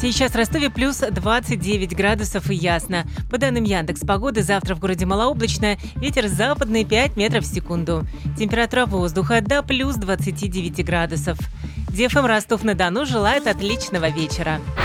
Сейчас в Ростове плюс 29 градусов и ясно. По данным Яндекс.Погоды, завтра в городе малооблачно, ветер западный 5 метров в секунду. Температура воздуха до плюс 29 градусов. ДФМ Ростов-на-Дону желает отличного вечера.